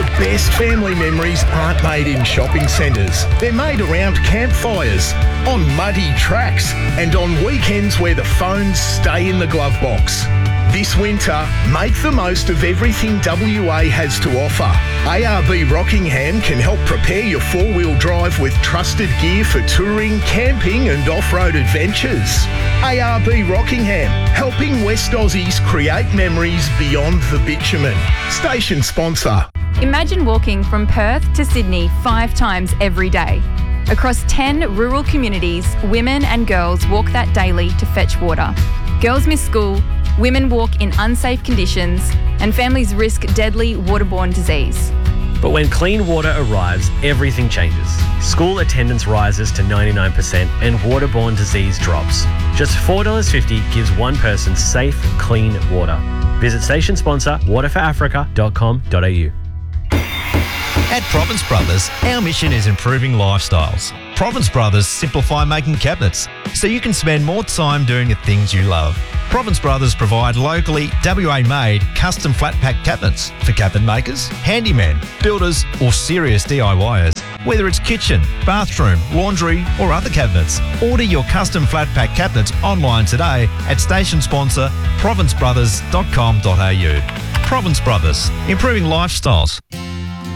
best family memories aren't made in shopping centres. They're made around campfires, on muddy tracks, and on weekends where the phones stay in the glove box. This winter, make the most of everything WA has to offer. ARB Rockingham can help prepare your four-wheel drive with trusted gear for touring, camping and off-road adventures. ARB Rockingham, helping West Aussies create memories beyond the bitumen. Station sponsor. Imagine walking from Perth to Sydney 5 times every day. Across 10 rural communities, women and girls walk that daily to fetch water. Girls miss school, women walk in unsafe conditions, and families risk deadly waterborne disease. But when clean water arrives, everything changes. School attendance rises to 99% and waterborne disease drops. Just $4.50 gives one person safe, clean water. Visit station sponsor waterforafrica.com.au. At Province Brothers, our mission is improving lifestyles. Province Brothers simplify making cabinets so you can spend more time doing the things you love. Province Brothers provide locally WA-made custom flat pack cabinets for cabinet makers, handymen, builders or serious DIYers. Whether it's kitchen, bathroom, laundry or other cabinets, order your custom flat pack cabinets online today at station sponsor provincebrothers.com.au. Province Brothers, improving lifestyles.